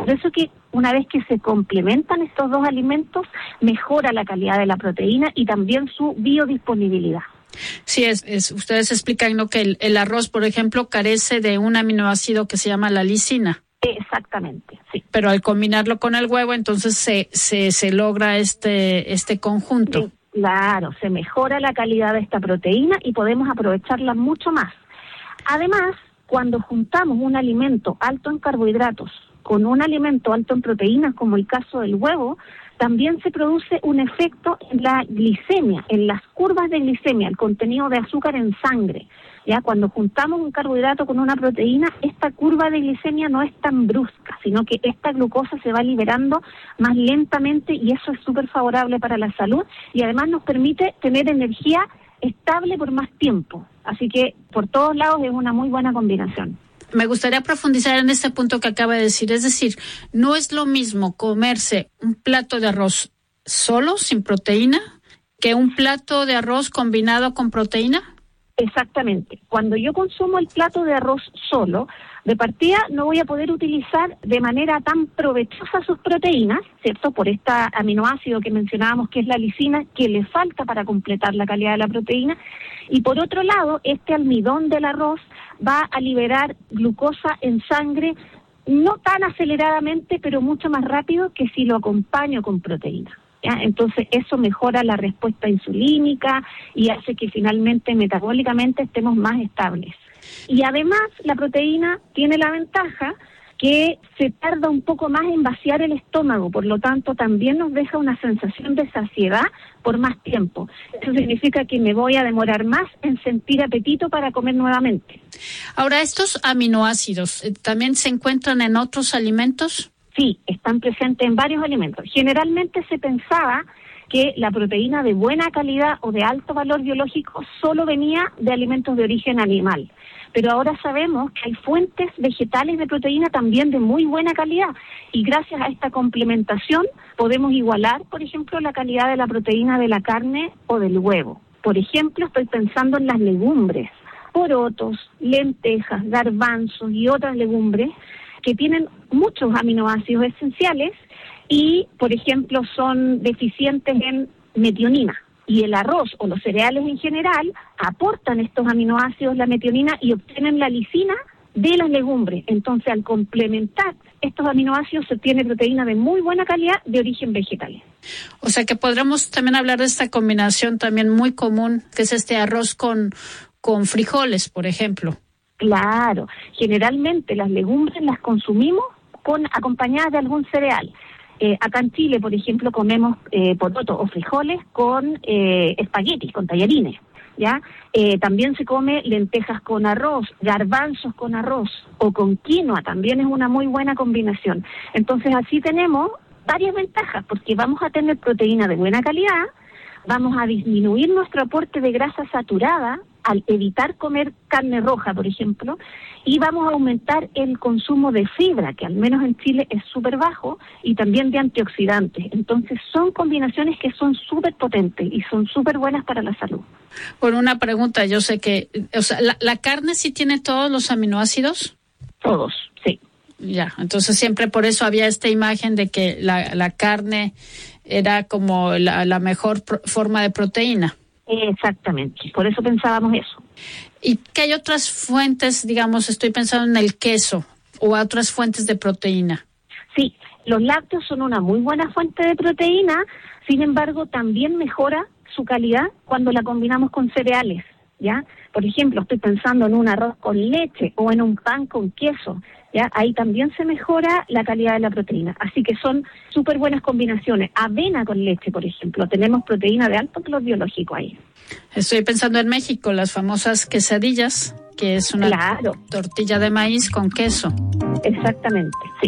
Por eso que una vez que se complementan estos dos alimentos, mejora la calidad de la proteína y también su biodisponibilidad. Sí, ustedes explican, ¿no?, que el arroz, por ejemplo, carece de un aminoácido que se llama la lisina. Exactamente, sí. Pero al combinarlo con el huevo, entonces se logra este conjunto. Sí, claro, se mejora la calidad de esta proteína y podemos aprovecharla mucho más. Además, cuando juntamos un alimento alto en carbohidratos con un alimento alto en proteínas, como el caso del huevo, también se produce un efecto en la glicemia, en las curvas de glicemia, el contenido de azúcar en sangre. Ya cuando juntamos un carbohidrato con una proteína, esta curva de glicemia no es tan brusca, sino que esta glucosa se va liberando más lentamente y eso es súper favorable para la salud y además nos permite tener energía estable por más tiempo. Así que por todos lados es una muy buena combinación. Me gustaría profundizar en este punto que acaba de decir, es decir, no es lo mismo comerse un plato de arroz solo, sin proteína, que un plato de arroz combinado con proteína. Exactamente. Cuando yo consumo el plato de arroz solo, de partida no voy a poder utilizar de manera tan provechosa sus proteínas, ¿cierto? Por este aminoácido que mencionábamos, que es la lisina, que le falta para completar la calidad de la proteína. Y por otro lado, este almidón del arroz va a liberar glucosa en sangre, no tan aceleradamente, pero mucho más rápido que si lo acompaño con proteína. ¿Ya? Entonces eso mejora la respuesta insulínica y hace que finalmente metabólicamente estemos más estables. Y además la proteína tiene la ventaja que se tarda un poco más en vaciar el estómago, por lo tanto también nos deja una sensación de saciedad por más tiempo. Eso significa que me voy a demorar más en sentir apetito para comer nuevamente. Ahora, ¿estos aminoácidos también se encuentran en otros alimentos? Sí, están presentes en varios alimentos. Generalmente se pensaba que la proteína de buena calidad o de alto valor biológico solo venía de alimentos de origen animal. Pero ahora sabemos que hay fuentes vegetales de proteína también de muy buena calidad. Y gracias a esta complementación podemos igualar, por ejemplo, la calidad de la proteína de la carne o del huevo. Por ejemplo, estoy pensando en las legumbres, porotos, lentejas, garbanzos y otras legumbres que tienen muchos aminoácidos esenciales y, por ejemplo, son deficientes en metionina. Y el arroz o los cereales en general aportan estos aminoácidos, la metionina, y obtienen la lisina de las legumbres. Entonces, al complementar estos aminoácidos, se obtiene proteína de muy buena calidad de origen vegetal. O sea que podremos también hablar de esta combinación también muy común, que es este arroz con frijoles, por ejemplo. Claro, generalmente las legumbres las consumimos acompañadas de algún cereal. Acá en Chile, por ejemplo, comemos porotos o frijoles con espaguetis, con tallarines, ¿ya? También se come lentejas con arroz, garbanzos con arroz o con quinoa, también es una muy buena combinación. Entonces así tenemos varias ventajas, porque vamos a tener proteína de buena calidad, vamos a disminuir nuestro aporte de grasa saturada al evitar comer carne roja, por ejemplo, y vamos a aumentar el consumo de fibra, que al menos en Chile es súper bajo, y también de antioxidantes. Entonces son combinaciones que son súper potentes y son súper buenas para la salud. Por una pregunta, yo sé que, o sea, ¿la carne sí tiene todos los aminoácidos? Todos, sí. Ya, entonces siempre por eso había esta imagen de que la carne era como la mejor forma de proteína. Exactamente, por eso pensábamos eso. ¿Y que hay otras fuentes, digamos, estoy pensando en el queso o otras fuentes de proteína? Sí, los lácteos son una muy buena fuente de proteína, sin embargo también mejora su calidad cuando la combinamos con cereales, ¿ya? Por ejemplo, estoy pensando en un arroz con leche o en un pan con queso, ¿ya? Ahí también se mejora la calidad de la proteína. Así que son súper buenas combinaciones. Avena con leche, por ejemplo. Tenemos proteína de alto valor biológico ahí. Estoy pensando en México, las famosas quesadillas, que es una tortilla de maíz con queso. Exactamente, sí.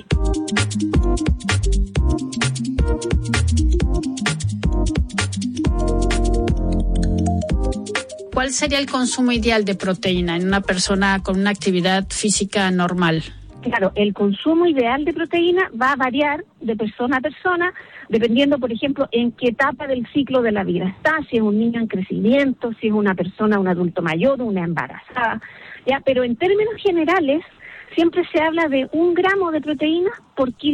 ¿Cuál sería el consumo ideal de proteína en una persona con una actividad física normal? Claro, el consumo ideal de proteína va a variar de persona a persona, dependiendo, por ejemplo, en qué etapa del ciclo de la vida está, si es un niño en crecimiento, si es una persona, un adulto mayor, una embarazada, ¿ya? Pero en términos generales, siempre se habla de 1 gramo de proteína por kilo